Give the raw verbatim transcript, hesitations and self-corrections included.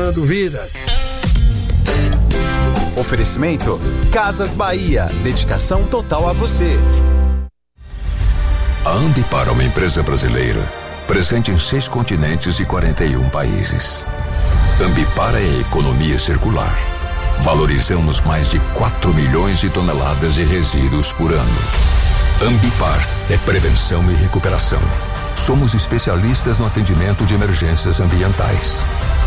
salvando vidas. Oferecimento Casas Bahia, dedicação total a você. A Ambipar é uma empresa brasileira, presente em seis continentes e quarenta e um países. Ambipar é a economia circular. Valorizamos mais de quatro milhões de toneladas de resíduos por ano. Ambipar é prevenção e recuperação. Somos especialistas no atendimento de emergências ambientais.